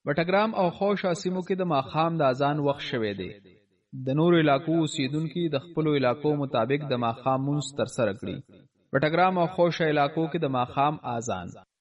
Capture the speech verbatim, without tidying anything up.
وټګرام او خوشا سیمو کې د ماښام د اذان وخت شوی دی. د نورو علاقو اوسیدونکو د خپلو علاقو مطابق د ماښام مونځ ترسره کړي. وټګرام او خوشا علاقو کې د ماښام اذان